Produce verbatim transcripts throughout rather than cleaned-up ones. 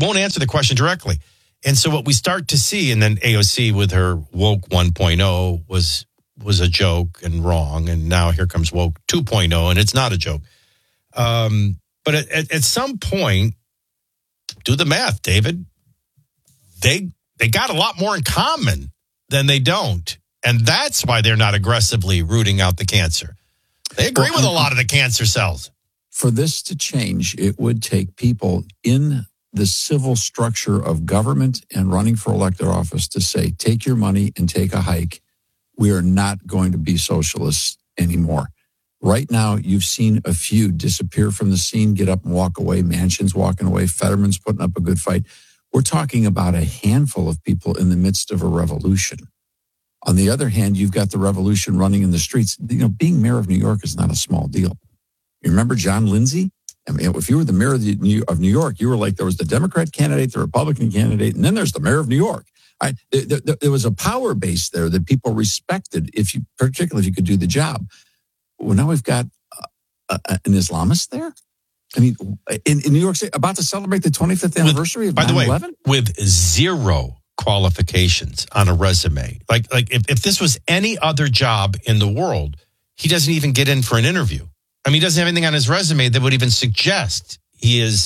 won't answer the question directly. And so what we start to see, and then A O C with her woke one point oh was was a joke and wrong, and now here comes woke two point oh, and it's not a joke. Um, but at, at, at some point, do the math, David. They they got a lot more in common than they don't, and that's why they're not aggressively rooting out the cancer. They agree well, with a lot of the cancer cells. For this to change, it would take people in the civil structure of government and running for elected office to say, take your money and take a hike. We are not going to be socialists anymore. Right now, you've seen a few disappear from the scene, get up and walk away, Manchin's walking away, Fetterman's putting up a good fight. We're talking about a handful of people in the midst of a revolution. On the other hand, you've got the revolution running in the streets. You know, being mayor of New York is not a small deal. You remember John Lindsay? I mean, if you were the mayor of New York, you were like, there was the Democrat candidate, the Republican candidate, and then there's the mayor of New York. I, there, there, there was a power base there that people respected, if you, particularly if you could do the job. Well, now we've got uh, an Islamist there. I mean, in, in New York City, about to celebrate the twenty-fifth anniversary with, of nine eleven? By the way, with zero qualifications on a resume. Like, like if, if this was any other job in the world, he doesn't even get in for an interview. I mean, he doesn't have anything on his resume that would even suggest he is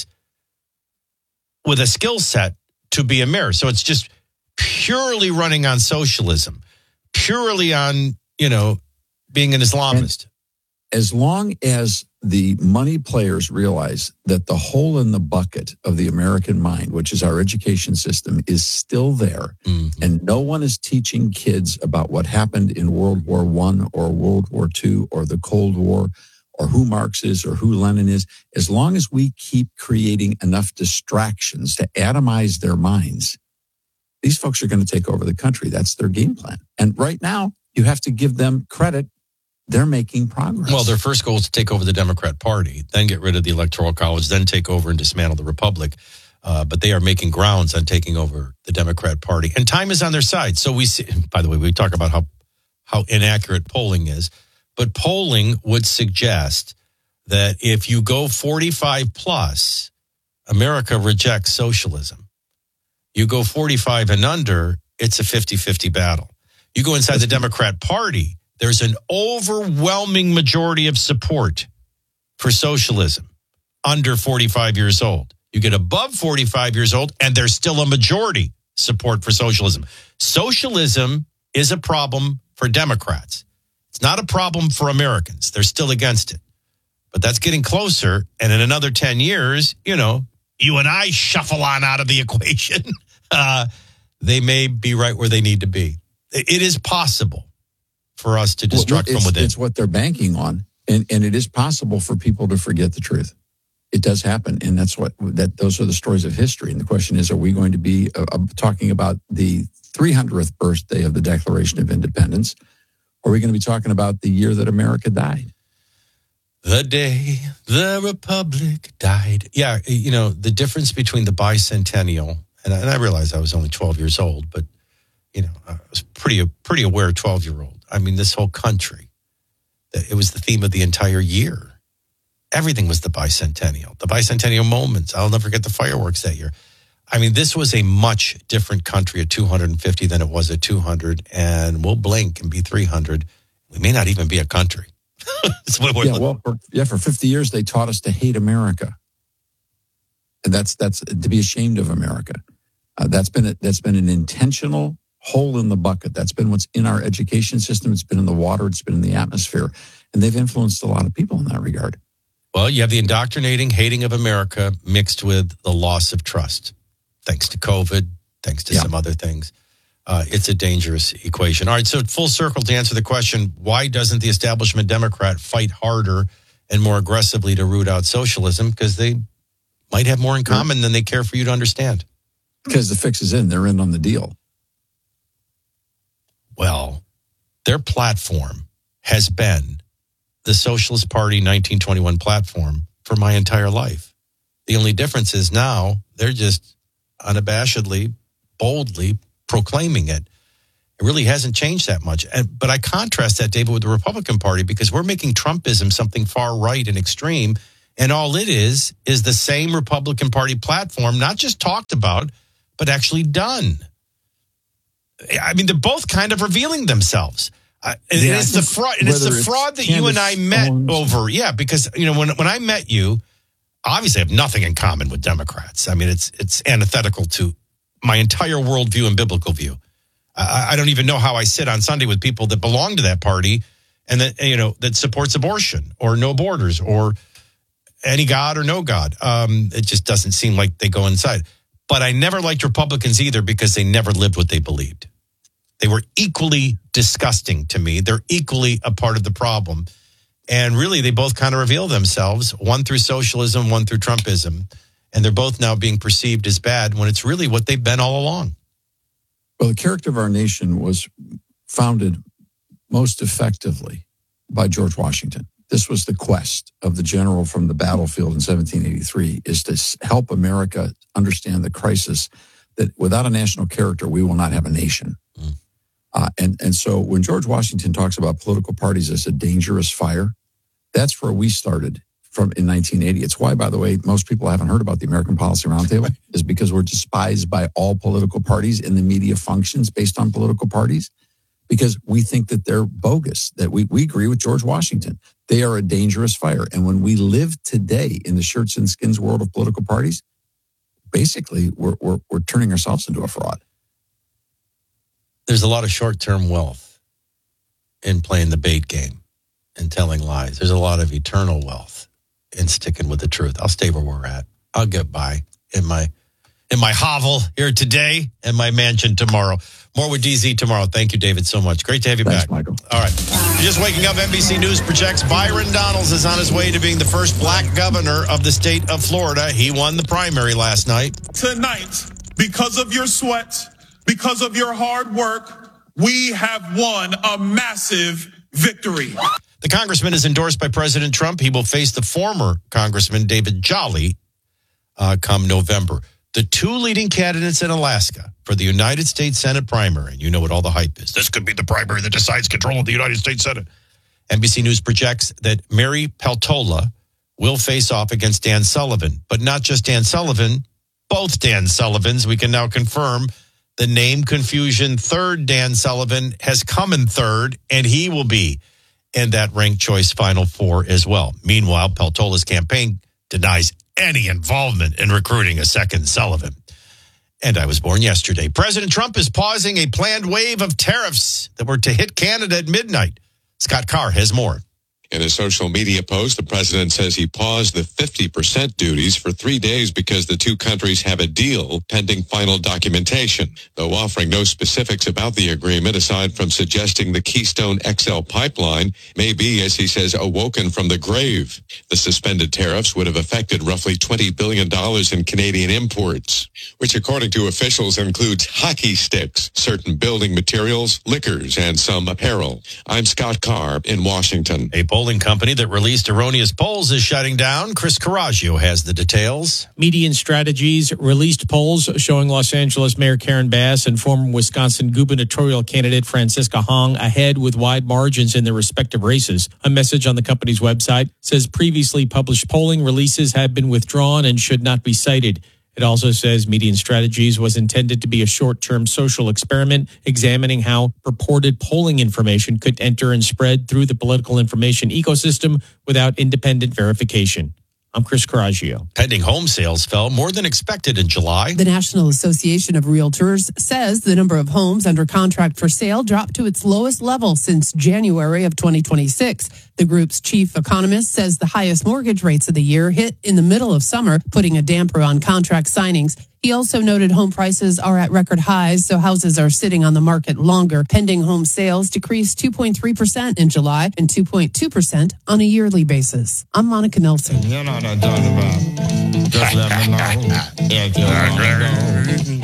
with a skill set to be a mayor. So it's just purely running on socialism, purely on, you know, being an Islamist. And as long as the money players realize that the hole in the bucket of the American mind, which is our education system, is still there, mm-hmm. and no one is teaching kids about what happened in World War One or World War Two or the Cold War, or who Marx is, or who Lenin is, as long as we keep creating enough distractions to atomize their minds, these folks are going to take over the country. That's their game plan. And right now, you have to give them credit. They're making progress. Well, their first goal is to take over the Democrat Party, then get rid of the Electoral College, then take over and dismantle the Republic. Uh, but they are making grounds on taking over the Democrat Party. And time is on their side. So we see, by the way, we talk about how, how inaccurate polling is. But polling would suggest that if you go forty-five plus, America rejects socialism. You go forty-five and under, it's a fifty-fifty battle. You go inside the Democrat Party, there's an overwhelming majority of support for socialism under forty-five years old. You get above forty-five years old, and there's still a majority support for socialism. Socialism is a problem for Democrats. It's not a problem for Americans. They're still against it. But that's getting closer. And in another ten years, you know, you and I shuffle on out of the equation. Uh, they may be right where they need to be. It is possible for us to destruct well, from within. It's what they're banking on. And, and it is possible for people to forget the truth. It does happen. And that's what, that those are the stories of history. And the question is, are we going to be uh, talking about the three hundredth birthday of the Declaration of Independence? Or are we going to be talking about the year that America died? The day the Republic died. Yeah, you know, the difference between the bicentennial, and I, and I realized I was only twelve years old, but, you know, I was pretty, pretty aware twelve-year-old. I mean, this whole country, it was the theme of the entire year. Everything was the bicentennial, the bicentennial moments. I'll never forget the fireworks that year. I mean, this was a much different country at two hundred fifty than it was at two hundred, and we'll blink and be three hundred. We may not even be a country. That's what we're yeah, well, for, yeah, for fifty years, they taught us to hate America. And that's that's to be ashamed of America. Uh, that's been a, that's been an intentional hole in the bucket. That's been what's in our education system. It's been in the water. It's been in the atmosphere. And they've influenced a lot of people in that regard. Well, you have the indoctrinating hating of America mixed with the loss of trust. Thanks to COVID, thanks to yeah. some other things. Uh, it's a dangerous equation. All right, so full circle to answer the question, why doesn't the establishment Democrat fight harder and more aggressively to root out socialism? Because they might have more in common than they care for you to understand. Because the fix is in. They're in on the deal. Well, their platform has been the Socialist Party nineteen twenty-one platform for my entire life. The only difference is now they're just unabashedly, boldly proclaiming it. It really hasn't changed that much. And, but I contrast that, David, with the Republican Party because we're making Trumpism something far right and extreme, And all it is is the same Republican Party platform, not just talked about, but actually done. I mean, they're both kind of revealing themselves. Uh, and yeah, it's the fraud. And it's the fraud that you and I met owns. over. Yeah, because you know when when I met you, obviously I have nothing in common with Democrats. I mean, it's it's antithetical to my entire worldview and biblical view. I, I don't even know how I sit on Sunday with people that belong to that party and that you know that supports abortion or no borders or any God or no God. Um, it just doesn't seem like they go inside. But I never liked Republicans either because they never lived what they believed. They were equally disgusting to me. They're equally a part of the problem. And really, they both kind of reveal themselves, one through socialism, one through Trumpism. And they're both now being perceived as bad when it's really what they've been all along. Well, the character of our nation was founded most effectively by George Washington. This was the quest of the general from the battlefield in seventeen eighty-three, is to help America understand the crisis that without a national character, we will not have a nation. Mm. Uh, and, and so when George Washington talks about political parties as a dangerous fire, that's where we started from in nineteen eighty. It's why, by the way, most people haven't heard about the American Policy Roundtable, is because we're despised by all political parties and the media functions based on political parties, because we think that they're bogus, that we, we agree with George Washington. They are a dangerous fire. And when we live today in the shirts and skins world of political parties, basically we're, we're, we're turning ourselves into a fraud. There's a lot of short-term wealth in playing the bait game and telling lies. There's a lot of eternal wealth in sticking with the truth. I'll stay where we're at. I'll get by in my in my hovel here today and my mansion tomorrow. More with D Z tomorrow. Thank you, David, so much. Great to have you Thanks, back. Michael. All right. You're just waking up. N B C News projects Byron Donalds is on his way to being the first black governor of the state of Florida. He won the primary last night. Tonight, because of your sweat, because of your hard work, we have won a massive victory. The congressman is endorsed by President Trump. He will face the former Congressman David Jolly uh, come November. The two leading candidates in Alaska for the United States Senate primary. And you know what all the hype is. This could be the primary that decides control of the United States Senate. N B C News projects that Mary Peltola will face off against Dan Sullivan. But not just Dan Sullivan, both Dan Sullivans. We can now confirm the name confusion. Third Dan Sullivan has come in third, and he will be in that ranked choice final four as well. Meanwhile, Peltola's campaign denies any involvement in recruiting a second Sullivan. And I was born yesterday. President Trump is pausing a planned wave of tariffs that were to hit Canada at midnight. Scott Carr has more. In a social media post, the president says he paused the fifty percent duties for three days because the two countries have a deal pending final documentation, though offering no specifics about the agreement aside from suggesting the Keystone X L pipeline may be, as he says, awoken from the grave. The suspended tariffs would have affected roughly twenty billion dollars in Canadian imports, which according to officials includes hockey sticks, certain building materials, liquors, and some apparel. I'm Scott Carr in Washington. A polling company that released erroneous polls is shutting down. Chris Coraggio has the details. Median Strategies released polls showing Los Angeles Mayor Karen Bass and former Wisconsin gubernatorial candidate Francisca Hong ahead with wide margins in their respective races. A message on the company's website says previously published polling releases have been withdrawn and should not be cited. It also says Median Strategies was intended to be a short-term social experiment examining how purported polling information could enter and spread through the political information ecosystem without independent verification. I'm Chris Coraggio. Pending home sales fell more than expected in July. The National Association of Realtors says the number of homes under contract for sale dropped to its lowest level since January of twenty twenty-six. The group's chief economist says the highest mortgage rates of the year hit in the middle of summer, putting a damper on contract signings. He also noted home prices are at record highs, so houses are sitting on the market longer. Pending home sales decreased two point three percent in July and two point two percent on a yearly basis. I'm Monica Nelson. You know what I'm talking about. Just let me know if you want to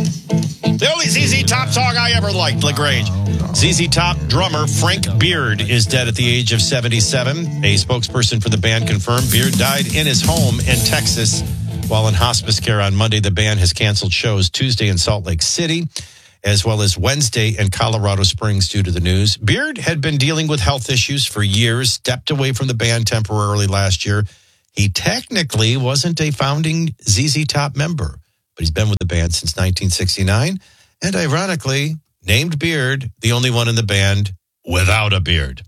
go. The only Z Z Top song I ever liked, LaGrange. Z Z Top drummer Frank Beard is dead at the age of seventy-seven. A spokesperson for the band confirmed Beard died in his home in Texas while in hospice care on Monday. The band has canceled shows Tuesday in Salt Lake City, as well as Wednesday in Colorado Springs due to the news. Beard had been dealing with health issues for years, stepped away from the band temporarily last year, He technically wasn't a founding Z Z Top member, but he's been with the band since nineteen sixty-nine. And ironically, named Beard, the only one in the band without a beard.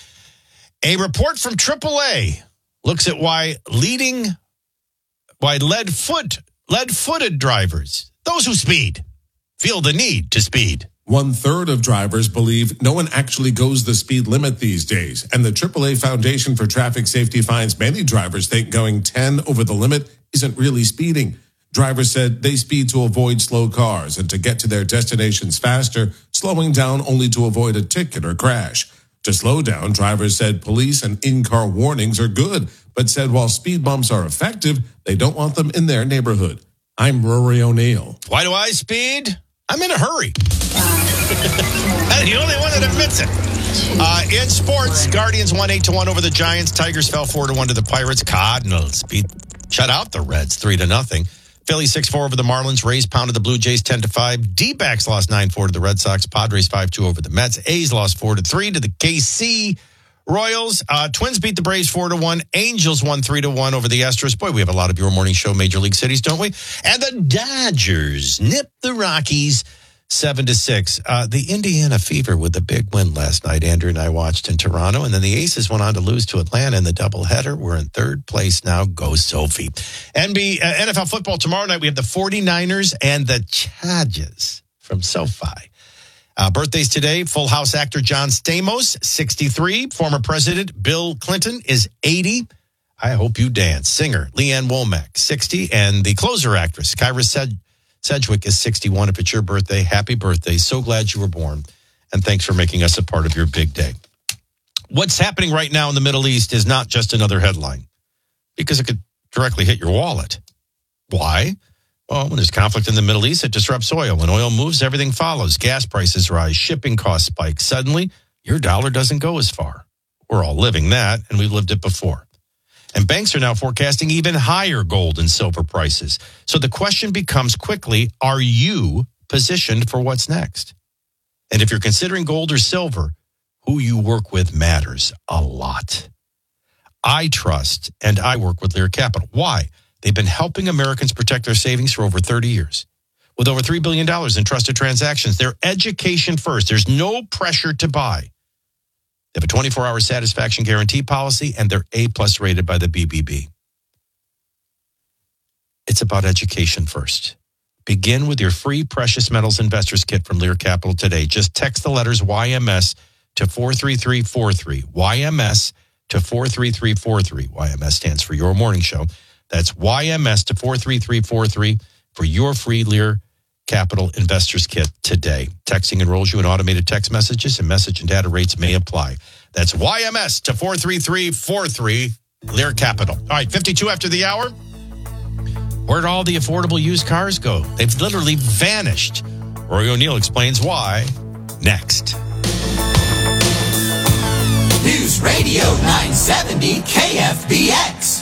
A report from triple A looks at why leading, why lead foot, lead-footed drivers, those who speed, feel the need to speed. One third of drivers believe no one actually goes the speed limit these days. And the triple A Foundation for Traffic Safety finds many drivers think going ten over the limit isn't really speeding. Drivers said they speed to avoid slow cars and to get to their destinations faster, slowing down only to avoid a ticket or crash. To slow down, drivers said police and in-car warnings are good, but said while speed bumps are effective, they don't want them in their neighborhood. I'm Rory O'Neill. Why do I speed? I'm in a hurry. I'm the only one that admits it. Uh, in sports, Guardians won eight to one over the Giants. Tigers fell four to one to the Pirates. Cardinals beat, shut out the Reds three to nothing. Philly six four over the Marlins. Rays pounded the Blue Jays ten to five. D-backs lost nine four to the Red Sox. Padres five two over the Mets. A's lost four to three to the K C Royals. Uh, Twins beat the Braves four to one. Angels won three to one over the Astros. Boy, we have a lot of your morning show Major League cities, don't we? And the Dodgers nipped the Rockies seven to six. Uh, the Indiana Fever with the big win last night. Andrew and I watched in Toronto, and then the Aces went on to lose to Atlanta in the doubleheader. We're in third place now. Go Sophie. N B A, uh, N F L football tomorrow night. We have the 49ers and the Chargers from SoFi. Uh, birthdays today. Full House actor John Stamos, sixty-three. Former President Bill Clinton is eighty. I hope you dance. Singer Leanne Womack, sixty. And the closer actress Kyra Sed- Sedgwick is sixty-one. If it's your birthday, happy birthday. So glad you were born. And thanks for making us a part of your big day. What's happening right now in the Middle East is not just another headline, because it could directly hit your wallet. Why? Well, when there's conflict in the Middle East, it disrupts oil. When oil moves, everything follows. Gas prices rise, shipping costs spike. Suddenly, your dollar doesn't go as far. We're all living that, and we've lived it before. And banks are now forecasting even higher gold and silver prices. So the question becomes quickly, are you positioned for what's next? And if you're considering gold or silver, who you work with matters a lot. I trust and I work with Lear Capital. Why? They've been helping Americans protect their savings for over thirty years. With over three billion dollars in trusted transactions, they're education first. There's no pressure to buy. They have a twenty-four hour satisfaction guarantee policy, and they're A-plus rated by the B B B. It's about education first. Begin with your free Precious Metals Investors Kit from Lear Capital today. Just text the letters Y M S to four three three four three. Y M S to four three three four three. Y M S stands for Your Morning Show. That's Y M S to four three three four three for your free Lear Capital Investors Kit today. Texting enrolls you in automated text messages, and message and data rates may apply. That's Y M S to four three three four three, Lear Capital. All right, fifty-two after the hour. Where'd all the affordable used cars go? They've literally vanished. Rory O'Neill explains why next. News Radio nine seventy K F B X.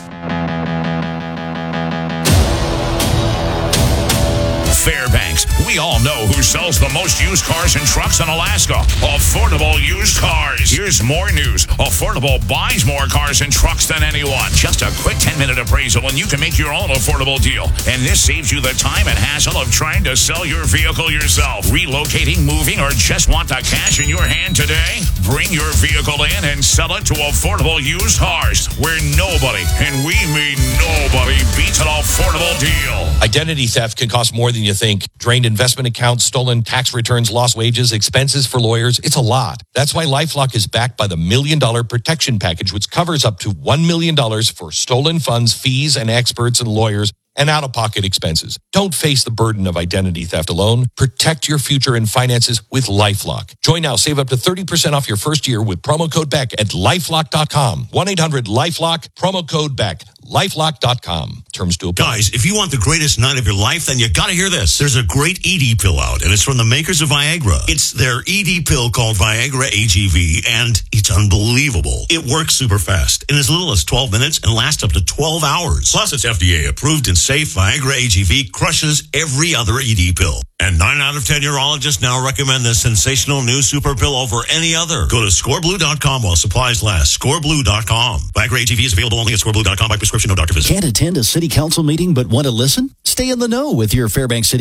Fairbanks. We all know who sells the most used cars and trucks in Alaska. Affordable Used Cars. Here's more news. Affordable buys more cars and trucks than anyone. Just a quick ten minute appraisal and you can make your own affordable deal. And this saves you the time and hassle of trying to sell your vehicle yourself. Relocating, moving, or just want the cash in your hand today? Bring your vehicle in and sell it to Affordable Used Cars, where nobody, and we mean nobody, beats an affordable deal. Identity theft can cost more than you think. Drained investment accounts, stolen tax returns, lost wages, expenses for lawyers. It's a lot. That's why LifeLock is backed by the Million Dollar Protection Package, which covers up to one million dollars for stolen funds, fees, and experts and lawyers, and out-of-pocket expenses. Don't face the burden of identity theft alone. Protect your future and finances with LifeLock. Join now. Save up to thirty percent off your first year with promo code BECK at lifelock dot com. one eight hundred LifeLock, promo code BECK. lifelock dot com. Terms to apply. Guys, if you want the greatest night of your life, then you got to hear this. There's a great E D pill out, and it's from the makers of Viagra. It's their E D pill called Viagra A G V, and it's unbelievable. It works super fast in as little as twelve minutes and lasts up to twelve hours. Plus, it's F D A approved and safe. Viagra A G V crushes every other E D pill. And nine out of ten urologists now recommend this sensational new super pill over any other. Go to score blue dot com while supplies last. score blue dot com. Viagra A G V is available only at score blue dot com by prescription, no doctor visit. Can't attend a city council meeting but want to listen? Stay in the know with your Fairbanks City